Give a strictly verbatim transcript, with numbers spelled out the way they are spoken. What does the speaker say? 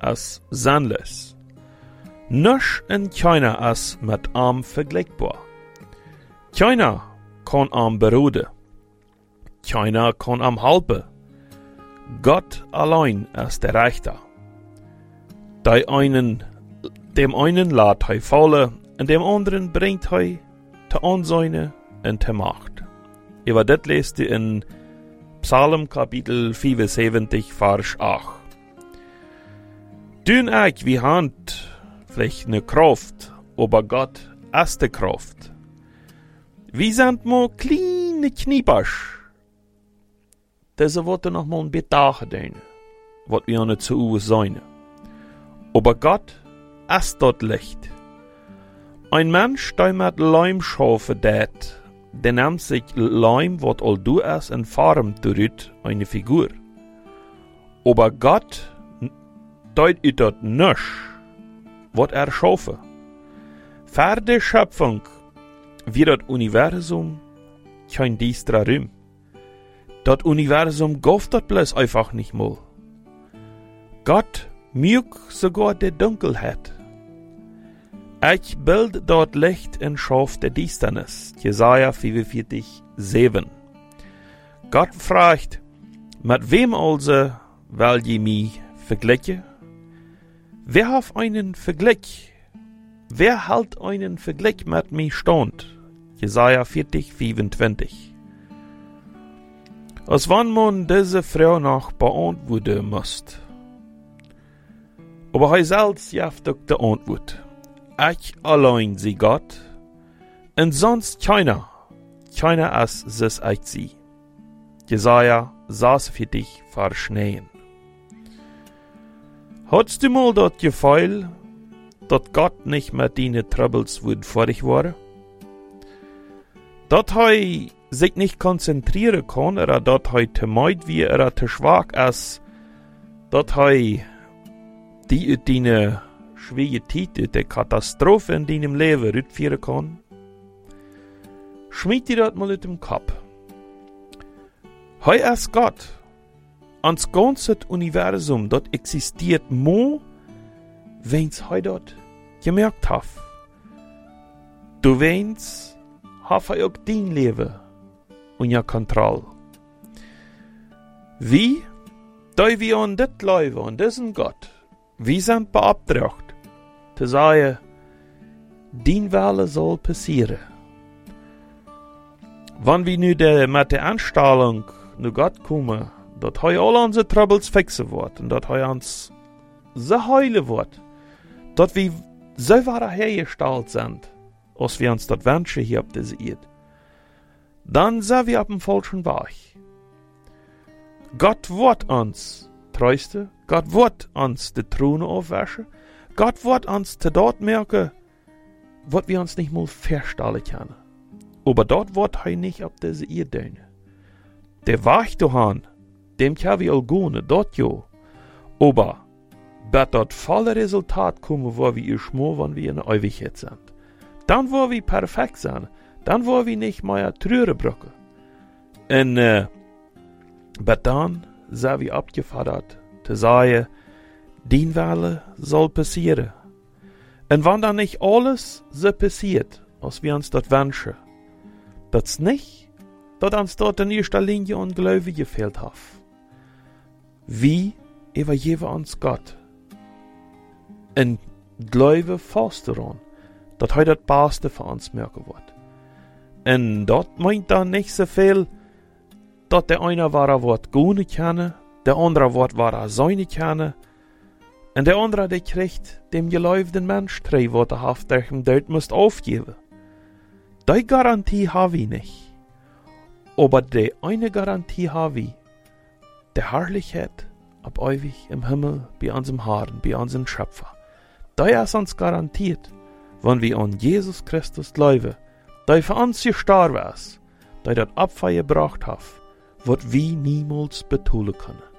als sinnlos. Nisch en keiner als mit ihm vergleichbar. Keiner kann ihm beruhigen. Keiner kann ihm helfen. Gott allein ist der Richter. Die einen, dem einen lässt er fallen, und dem anderen bringt er te Ansehen und te Macht. Über das lest ihr in Psalm Kapitel vierundsiebzig, Vers acht. Dün ich wie Hand vielleicht ne Kraft, aber Gott ist die Kraft. Wir sind mo kleine Kniepasch. Diese wollte noch mal ein bisschen tun, was wir nicht zu uns sein. Aber Gott ist dort Licht. Ein Mensch, der mit Leim schaffen tät, der nimmt sich Leim, was all du es und formt durch eine Figur. Aber Gott deut it dort nisch, was er schaffen. Für die Schöpfung wie das Universum kein diestra Raum. Das Universum gauft dort bloß einfach nicht mal. Gott mögt sogar die Dunkelheit. Ich bild dort Licht und schaf der Düsternis. Jesaja vierundvierzig, sieben. Gott fragt, mit wem also will je mich vergleichen? Wer hat einen Vergleich? Wer hält einen Vergleich mit mir stand? Jesaja vierzig, vierundzwanzig. Als wenn man diese Frau noch beantworten müsst. Aber er selbst gibt auch die Antwort. Ich allein sie Gott, und sonst keiner, keiner als es ich sie. Jesaja sechsundvierzig, Vers neun. Hast du mal das Gefühl, dass Gott nicht mit deinen Troubles wird vor dich war? Dass er sich nicht konzentrieren kann, oder dass er zu müde wie oder zu schwach ist, dass er die deine schwere Zeit, die Katastrophe in deinem Leben rückführen kann? Schmied dir das mal in den Kopf. Er ist Gott. Ans ganze Universum, das existiert mo, wenn's er dort gemerkt hat. Du wenn's, hat er auch dein Leben unter Kontrolle. Wie? Da wir an dit Leben, an diesen Gott, wir sind beauftragt, zu sagen, dein Wille soll passieren. Wenn wir nu de, mit der Anstellung zu Gott kommen, dass er all unsere Troubles fixen wird und dass er uns so heilen wird, dass wir so wiederhergestellt sind, als wir uns das wünschen hier auf dieser Erde, dann sind wir auf dem falschen Weg. Gott wird uns trösten, Gott wird uns die Throne aufwaschen, Gott wird uns zu dort merken, was wir uns nicht mal vorstellen können. Aber dort wird er nicht auf diese Erde tun. Der Weg dahin, dem kann wir all gehen, dort jo. Aber, wird dort volle Resultat kommen, wo wir schmo, wenn wir in der Ewigkeit sind. Dann, wo wir perfekt sein, dann, wo wir nicht mehr Trüre brücken. Und, äh, aber dann sind wir abgefordert, zu sagen, dein Wille soll passieren. Und wenn dann nicht alles so passiert, was wir uns dort wünschen, das nicht, dass uns dort in erster Linie an Glaube gefehlt hat. Wie übergeben uns Gott? Und Glaube fast daran, dass er das Beste für uns merken wird. Und dort meint dann nicht so viel, dass der eine wahre Wort gune kann, der andere Wort wahre seine kann, und der andere, der kriegt dem geläuften Mensch drei Worte haft, der ihm dort muss aufgeben. Die Garantie habe ich nicht. Aber die eine Garantie habe ich, der Herrlichkeit ab ewig im Himmel bei unserem Herrn, bei unserem Schöpfer. Die ist uns garantiert, wenn wir an Jesus Christus glauben, der für uns gestorben ist, der das Opfer gebracht hat, was wir niemals betonen können.